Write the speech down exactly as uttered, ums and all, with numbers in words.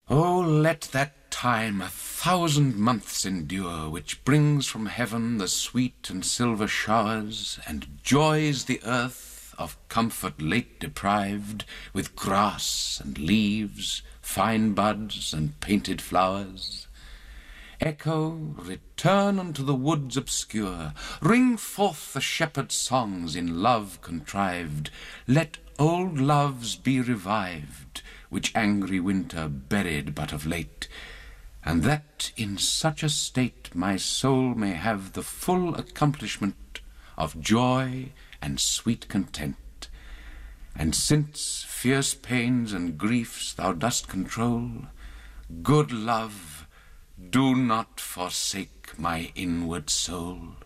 Oh, let that time a thousand months endure, which brings from heaven the sweet and silver showers, and joys the earth of comfort late deprived, with grass and leaves, fine buds and painted flowers. Echo, return unto the woods obscure, ring forth the shepherd's songs in love contrived, let old loves be revived, which angry winter buried but of late, and that in such a state my soul may have the full accomplishment of joy and sweet content. And since fierce pains and griefs thou dost control, good love, do not forsake my inward soul.